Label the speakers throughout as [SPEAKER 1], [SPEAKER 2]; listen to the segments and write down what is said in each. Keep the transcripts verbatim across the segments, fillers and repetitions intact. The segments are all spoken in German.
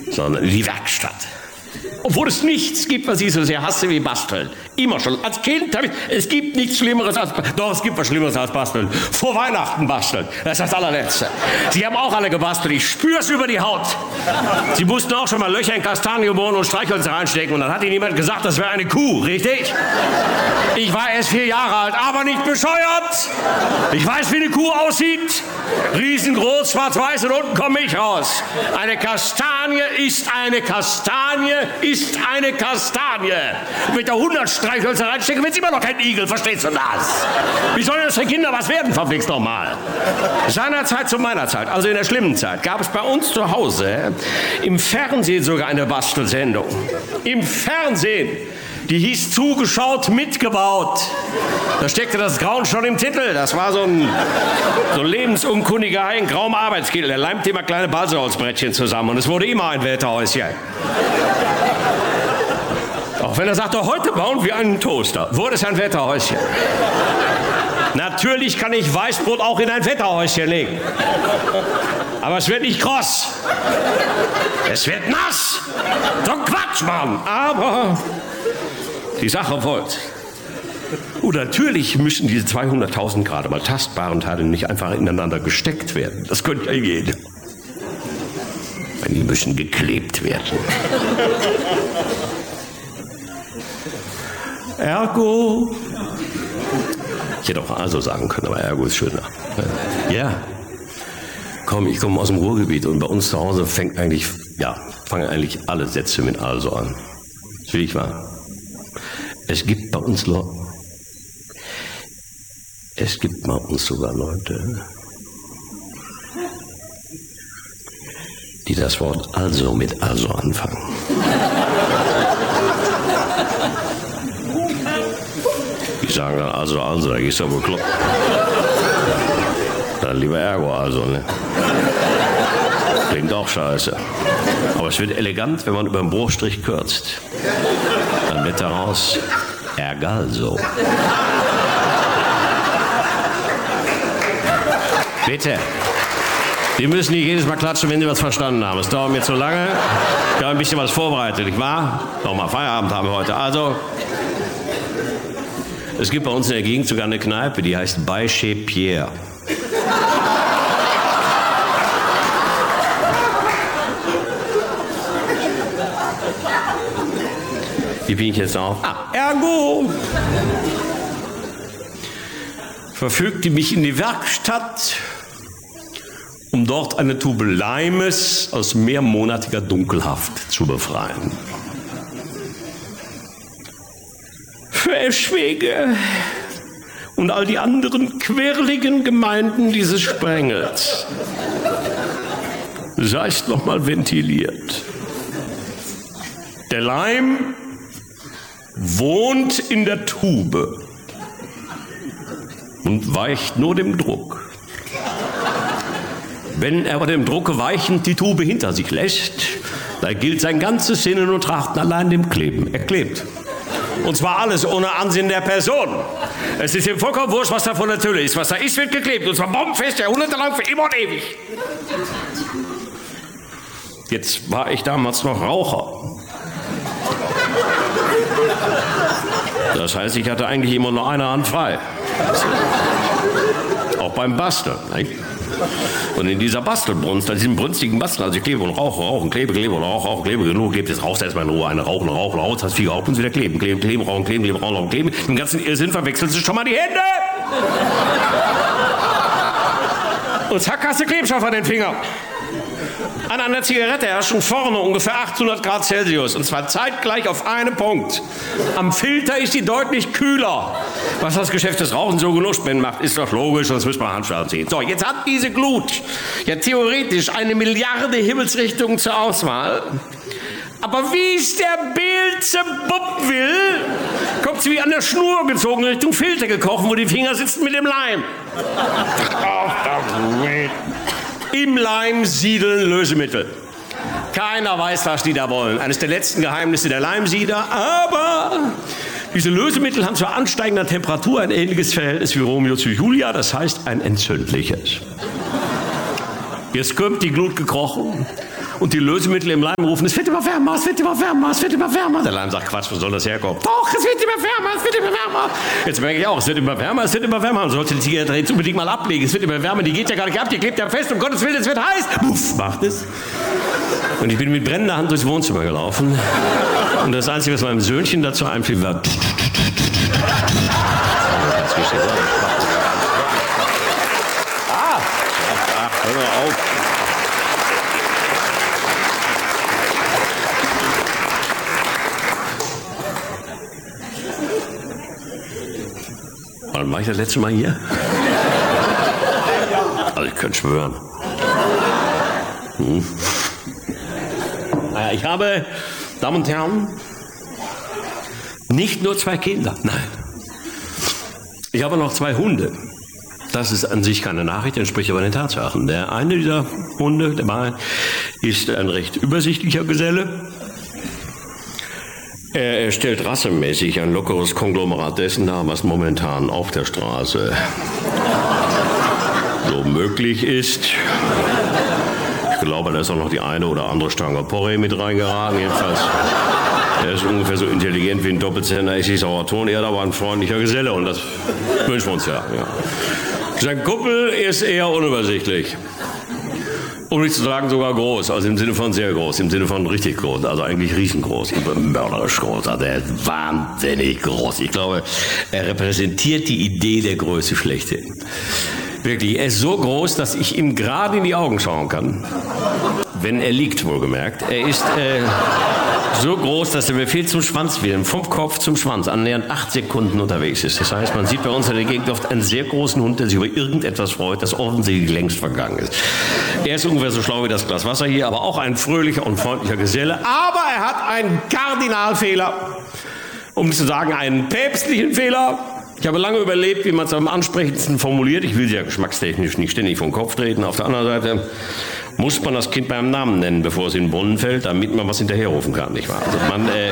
[SPEAKER 1] sondern in die Werkstatt. Obwohl es nichts gibt, was ich so sehr hasse wie Basteln. Immer schon. Als Kind habe ich, es gibt nichts Schlimmeres als Basteln. Doch, es gibt was Schlimmeres als Basteln. Vor Weihnachten basteln. Das ist das allerletzte. Sie haben auch alle gebastelt. Ich spüre es über die Haut. Sie mussten auch schon mal Löcher in Kastanienbohnen und Streichhölzer reinstecken. Und dann hat Ihnen jemand gesagt, das wäre eine Kuh. Richtig? Ich war erst vier Jahre alt, aber nicht bescheuert. Ich weiß, wie eine Kuh aussieht. Riesengroß, schwarz-weiß und unten komme ich raus. Eine Kastanie ist eine Kastanie ist eine Kastanie. Mit der hundert Streichhölzer reinstecken, wird es immer noch kein Igel. Verstehst du das? Wie sollen das für Kinder was werden, verflixt nochmal? Seinerzeit zu meiner Zeit, also in der schlimmen Zeit, gab es bei uns zu Hause im Fernsehen sogar eine Bastelsendung. Im Fernsehen. Die hieß Zugeschaut, mitgebaut. Da steckte das Grauen schon im Titel. Das war so ein, so ein lebensunkundiger Hai in grauem Arbeitskittel. Der leimte immer kleine Balsaholzbrettchen zusammen. Und es wurde immer ein Wetterhäuschen. Auch wenn er sagte, heute bauen wir einen Toaster, wurde es ein Wetterhäuschen. Natürlich kann ich Weißbrot auch in ein Wetterhäuschen legen. Aber es wird nicht kross. Es wird nass. So ein Quatsch, Mann. Aber die Sache folgt. Und natürlich müssen diese zweihunderttausend gerade mal tastbaren Teile nicht einfach ineinander gesteckt werden. Das könnte ja jeder. Die müssen geklebt werden. Ergo. Ich hätte auch also sagen können, aber Ergo ist schöner. Ja. Komm, ich komme aus dem Ruhrgebiet und bei uns zu Hause fängt eigentlich, ja, fangen eigentlich alle Sätze mit also an. Das will ich wahr. Es gibt bei uns Leute, es gibt bei uns sogar Leute, die das Wort also mit also anfangen. Die sagen dann also, also, da gehst du aber klopp. Dann lieber Ergo also, ne? Klingt auch scheiße. Aber es wird elegant, wenn man über den Bruchstrich kürzt. Dann wird daraus Ergalso. Bitte. Sie müssen nicht jedes Mal klatschen, wenn Sie was verstanden haben. Es dauert mir zu lange. Ich habe ein bisschen was vorbereitet, nicht wahr? Nochmal Feierabend haben wir heute. Also, es gibt bei uns in der Gegend sogar eine Kneipe, die heißt Bei Chez Pierre. Wie bin ich jetzt auf? Ah, Ergo! Verfügte mich in die Werkstatt, um dort eine Tube Leimes aus mehrmonatiger Dunkelhaft zu befreien. Für Eschwege und all die anderen quirligen Gemeinden dieses Sprengels sei es nochmal ventiliert. Der Leim wohnt in der Tube und weicht nur dem Druck. Wenn er bei dem Drucke weichend die Tube hinter sich lässt, da gilt sein ganzes Sinnen und Trachten allein dem Kleben. Er klebt. Und zwar alles ohne Ansehen der Person. Es ist ihm vollkommen wurscht, was da von der Tülle ist. Was da ist, wird geklebt. Und zwar bombenfest, jahrhundertelang, für immer und ewig. Jetzt war ich damals noch Raucher. Das heißt, ich hatte eigentlich immer nur eine Hand frei. Auch beim Basteln. Und in dieser Bastelbrunst, in diesem brünstigen Basteln, also ich klebe und rauche, rauchen, klebe, klebe und rauche, rauche, klebe, genug, klebe, jetzt rauchst du erstmal in Ruhe eine, rauchen, rauchen, rauchen, hast viel geraucht und wieder kleben, kleben, kleben, rauchen, kleben, kleben, rauchen, rauchen, kleben. Im ganzen Irrsinn verwechselst du schon mal die Hände. Und zack, hast du Klebstoff an den Fingern. An einer Zigarette herrschen vorne ungefähr achthundert Grad Celsius. Und zwar zeitgleich auf einem Punkt. Am Filter ist die deutlich kühler. Was das Geschäft des Rauchens so genussspenden macht, ist doch logisch, sonst müssen wir Handschuhe ziehen. So, jetzt hat diese Glut ja theoretisch eine Milliarde Himmelsrichtungen zur Auswahl. Aber wie es der Beelzebub will, kommt sie wie an der Schnur gezogen Richtung Filter gekrochen, wo die Finger sitzen mit dem Leim. Im Leim siedeln Lösemittel. Keiner weiß, was die da wollen. Eines der letzten Geheimnisse der Leimsieder. Aber diese Lösemittel haben zur ansteigender Temperatur ein ähnliches Verhältnis wie Romeo zu Julia. Das heißt ein entzündliches. Jetzt kommt die Glut gekrochen. und die Lösemittel im Leim rufen, es wird immer wärmer, es wird immer wärmer, es wird immer wärmer. Der Leim sagt, Quatsch, wo soll das herkommen? Doch, es wird immer wärmer, es wird immer wärmer. Jetzt merke ich auch, es wird immer wärmer, es wird immer wärmer. Man sollte die Zigarette jetzt unbedingt mal ablegen. Es wird immer wärmer, die geht ja gar nicht ab, die klebt ja fest, um Gottes Willen, es wird heiß. Puff, macht es. Und ich bin mit brennender Hand durchs Wohnzimmer gelaufen. Und das Einzige, was meinem Söhnchen dazu einfiel, war... Ah! Ach, hör mal auf. Wann war ich das letzte Mal hier? Also ich könnte schwören. Hm. Naja, ich habe, Damen und Herren, nicht nur zwei Kinder, nein. Ich habe noch zwei Hunde. Das ist an sich keine Nachricht, entspricht aber den Tatsachen. Der eine dieser Hunde, der Wahrheit, ist ein recht übersichtlicher Geselle. Er stellt rassemäßig ein lockeres Konglomerat dessen dar, was momentan auf der Straße so möglich ist. Ich glaube, da ist auch noch die eine oder andere Stange Porree mit reingeraten. Jedenfalls, er ist ungefähr so intelligent wie ein Doppelzentner Essig-sauer Tonerd, aber ein freundlicher Geselle. Und das wünschen wir uns ja, ja. Sein Kumpel ist eher unübersichtlich. Um nicht zu sagen sogar groß, also im Sinne von sehr groß, im Sinne von richtig groß, also eigentlich riesengroß, mörderisch groß, also er ist wahnsinnig groß. Ich glaube, er repräsentiert die Idee der Größe schlechthin. Wirklich, er ist so groß, dass ich ihm gerade in die Augen schauen kann. Wenn er liegt, wohlgemerkt. Er ist äh, so groß, dass er befehlt zum Schwanzwedel, vom Kopf zum Schwanz, annähernd acht Sekunden unterwegs ist. Das heißt, man sieht bei uns in der Gegend oft einen sehr großen Hund, der sich über irgendetwas freut, das offensichtlich längst vergangen ist. Er ist ungefähr so schlau wie das Glas Wasser hier, aber auch ein fröhlicher und freundlicher Geselle. Aber er hat einen Kardinalfehler, um nicht zu sagen einen päpstlichen Fehler. Ich habe lange überlegt, wie man es am ansprechendsten formuliert. Ich will sie ja geschmackstechnisch nicht ständig vom Kopf treten. Auf der anderen Seite muss man das Kind beim Namen nennen, bevor es in den Brunnen fällt, damit man was hinterherrufen kann, nicht wahr? Also man, äh,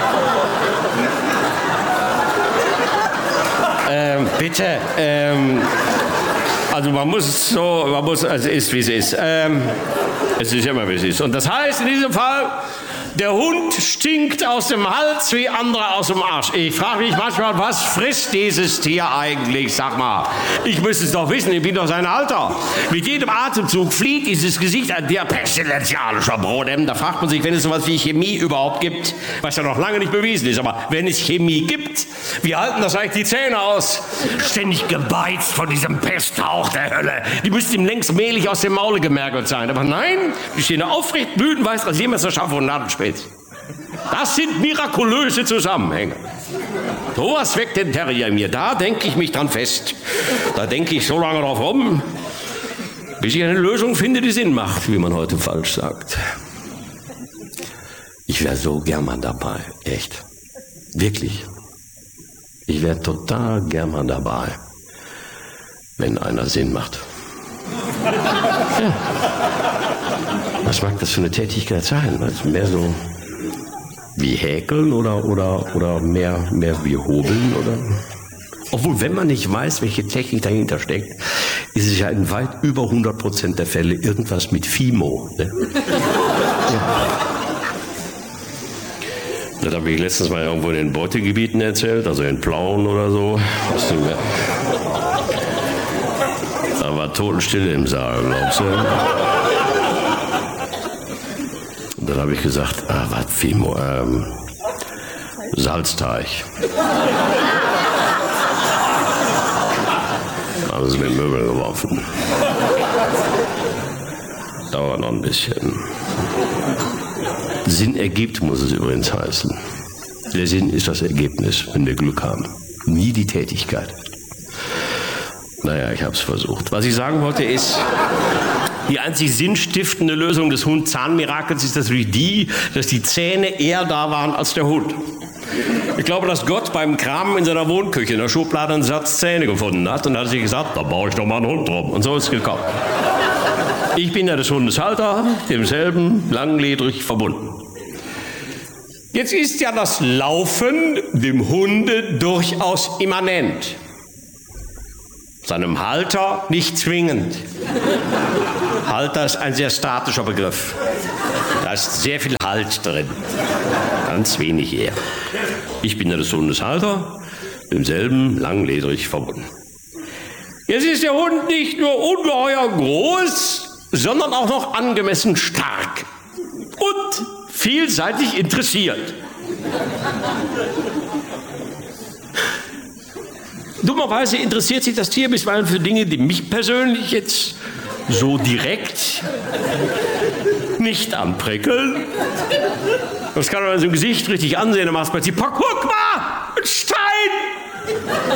[SPEAKER 1] ähm, bitte, ähm, also man muss so, man muss, also es ist, wie es ist. Ähm, es ist immer, wie es ist. Und das heißt in diesem Fall, der Hund stinkt aus dem Hals wie andere aus dem Arsch. Ich frage mich manchmal, was frisst dieses Tier eigentlich? Sag mal, ich müsste es doch wissen, ich bin doch sein Alter. Mit jedem Atemzug flieht dieses Gesicht ein der pestilenzialischer Brodem. Da fragt man sich, wenn es sowas wie Chemie überhaupt gibt, was ja noch lange nicht bewiesen ist, aber wenn es Chemie gibt, wie halten das eigentlich die Zähne aus? Ständig gebeizt von diesem Pesthauch der Hölle. Die müssten ihm längst mehlig aus dem Maule gemergelt sein. Aber nein, die stehen aufrecht, blütenweiß, als jemals erschaffen und Nadelspitz. Das sind mirakulöse Zusammenhänge. So was weckt den Terrier in mir. Da denke ich mich dran fest. Da denke ich so lange drauf rum, bis ich eine Lösung finde, die Sinn macht, wie man heute falsch sagt. Ich wäre so gern mal dabei. Echt. Wirklich. Ich wäre total gern mal dabei, wenn einer Sinn macht. Ja. Was mag das für eine Tätigkeit sein? Also mehr so wie Häkeln oder, oder, oder mehr, mehr wie Hobeln? Oder? Obwohl, wenn man nicht weiß, welche Technik dahinter steckt, ist es ja in weit über hundert Prozent der Fälle irgendwas mit Fimo. Ne? Ja. Das habe ich letztens mal irgendwo in den Beutegebieten erzählt, also in Plauen oder so. Da war Totenstille im Saal, glaubst du? Und dann habe ich gesagt, ah, was Fimo, ähm, Salzteig. Haben sie mit Möbeln geworfen. Dauert noch ein bisschen. Sinn ergibt, muss es übrigens heißen. Der Sinn ist das Ergebnis, wenn wir Glück haben. Nie die Tätigkeit. Naja, ich habe es versucht. Was ich sagen wollte ist, die einzig sinnstiftende Lösung des Hund-Zahn-Mirakels ist natürlich die, dass die Zähne eher da waren als der Hund. Ich glaube, dass Gott beim Kramen in seiner Wohnküche in der Schublade einen Satz Zähne gefunden hat und hat sich gesagt, da baue ich doch mal einen Hund drum. Und so ist es gekommen. Ich bin ja des Hundes Halter, demselben langledrig verbunden. Jetzt ist ja das Laufen dem Hunde durchaus immanent. Seinem Halter nicht zwingend. Halter ist ein sehr statischer Begriff. Da ist sehr viel Halt drin. Ganz wenig eher. Ich bin der Sohn des Halter, demselben langlederig verbunden. Jetzt ist der Hund nicht nur ungeheuer groß, sondern auch noch angemessen stark und vielseitig interessiert. Dummerweise interessiert sich das Tier bisweilen für Dinge, die mich persönlich jetzt so direkt nicht anprickeln. Das kann man in so einem Gesicht richtig ansehen. Dann machst du plötzlich, guck mal, ein Stein!